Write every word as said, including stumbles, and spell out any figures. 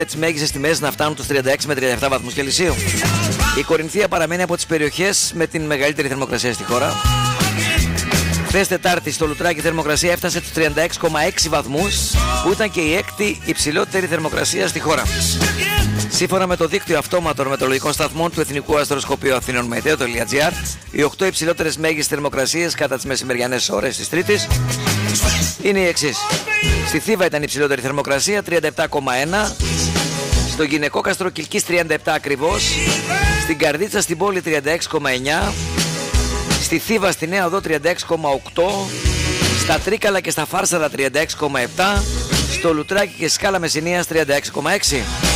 τις μέγιστες τιμές να φτάνουν τους τριάντα έξι με τριάντα επτά βαθμούς Κελσίου. Η Κορινθία παραμένει από τις περιοχές με την μεγαλύτερη θερμοκρασία στη χώρα. Χθες Τετάρτη στο Λουτράκι η θερμοκρασία έφτασε τους τριάντα έξι κόμμα έξι βαθμούς, που ήταν και η έκτη υψηλότερη θερμοκρασία στη χώρα. Σύμφωνα με το δίκτυο αυτόματων μετεωρολογικών σταθμών του Εθνικού Αστροσκοπείου Αθηνών Μετέο.gr, οι οκτώ υψηλότερες μέγιστες θερμοκρασίες κατά τις μεσημεριανές ώρες της Τρίτης είναι οι εξής. Στη Θήβα ήταν η υψηλότερη θερμοκρασία τριάντα επτά κόμμα ένα, στο Γυναικόκαστρο Κιλκής τριάντα επτά ακριβώς, στην Καρδίτσα στην πόλη τριάντα έξι κόμμα εννιά, στη Θήβα στη Νέα Οδό τριάντα έξι κόμμα οκτώ, στα Τρίκαλα και στα Φάρσαλα τριάντα έξι κόμμα επτά, στο Λουτράκι και Σκάλα Μεσσηνίας τριάντα έξι κόμμα έξι.